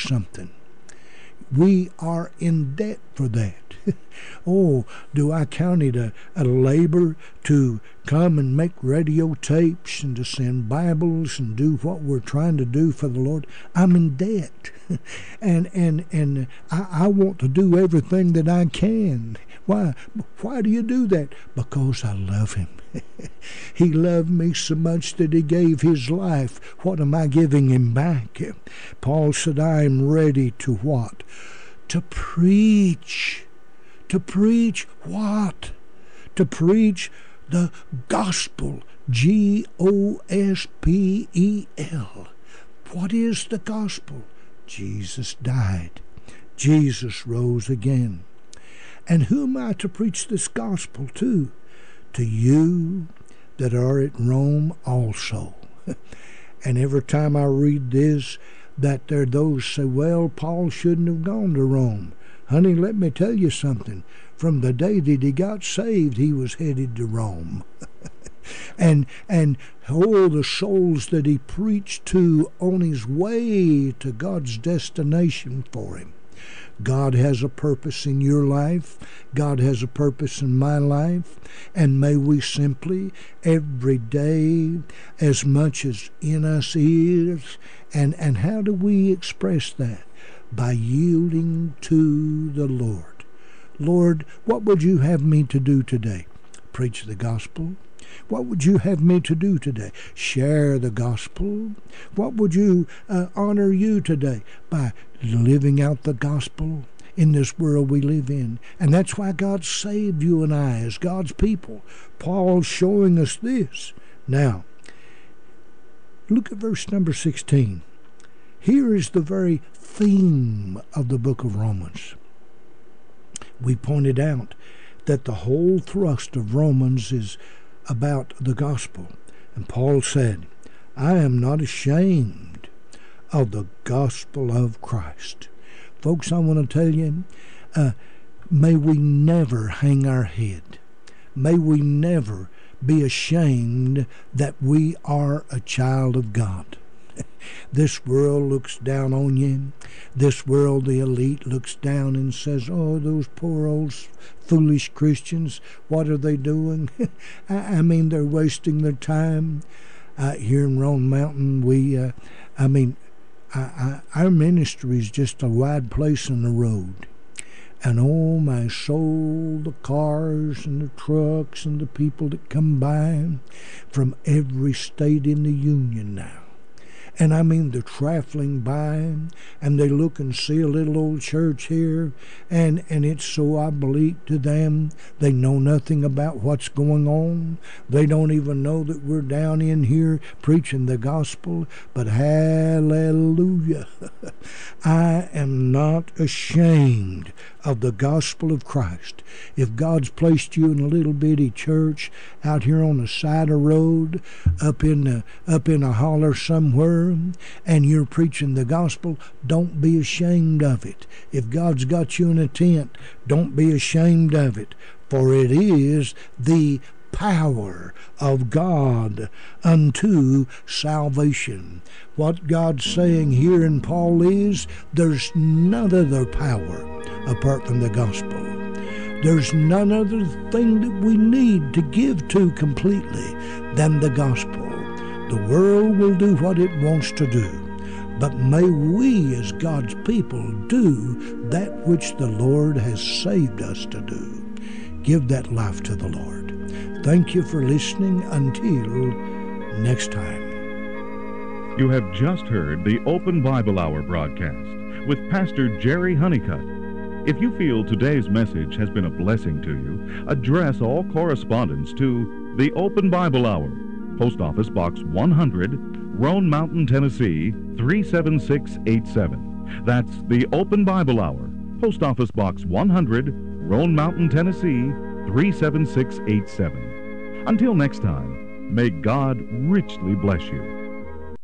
something. We are in debt for that. Oh, do I count it a labor to come and make radio tapes and to send Bibles and do what we're trying to do for the Lord? I'm in debt. and I want to do everything that I can. Why do you do that? Because I love Him. He loved me so much that He gave His life. What am I giving Him back? Paul said, I am ready to what? To preach. To preach what? To preach the gospel. G-O-S-P-E-L. What is the gospel? Jesus died. Jesus rose again. And who am I to preach this gospel to? To you that are at Rome also. And every time I read this, that there are those say, well, Paul shouldn't have gone to Rome. Honey, let me tell you something. From the day that he got saved, he was headed to Rome. and all the souls that he preached to on his way to God's destination for him. God has a purpose in your life. God has a purpose in my life. And may we simply, every day, as much as in us is, and how do we express that? By yielding to the Lord. Lord, what would you have me to do today? Preach the gospel. What would you have me to do today? Share the gospel. What would you honor you today? By living out the gospel in this world we live in. And that's why God saved you and I as God's people. Paul's showing us this. Now, look at verse number 16. Here is the very theme of the book of Romans. We pointed out that the whole thrust of Romans is about the gospel. And Paul said, I am not ashamed of the gospel of Christ. Folks, I want to tell you, may we never hang our head. May we never be ashamed that we are a child of God. This world looks down on you. This world, the elite, looks down and says, oh, those poor old foolish Christians, what are they doing? I mean, they're wasting their time. Here in Roan Mountain, our ministry is just a wide place in the road. And oh, my soul, the cars and the trucks and the people that come by from every state in the Union now. And I mean, they're traveling by, and they look and see a little old church here, and it's so oblique to them. They know nothing about what's going on. They don't even know that we're down in here preaching the gospel. But hallelujah, I am not ashamed of the gospel of Christ. If God's placed you in a little bitty church out here on the side of the road, up in a holler somewhere, and you're preaching the gospel, don't be ashamed of it. If God's got you in a tent, don't be ashamed of it, for it is the power of God unto salvation. What God's saying here in Paul is, there's none other power apart from the gospel. There's none other thing that we need to give to completely than the gospel. The world will do what it wants to do, but may we as God's people do that which the Lord has saved us to do. Give that life to the Lord. Thank you for listening. Until next time. You have just heard the Open Bible Hour broadcast with Pastor Jerry Honeycutt. If you feel today's message has been a blessing to you, address all correspondence to the Open Bible Hour, Post Office Box 100, Roan Mountain, Tennessee 37687. That's the Open Bible Hour, Post Office Box 100, Roan Mountain, Tennessee 37687. Until next time, may God richly bless you.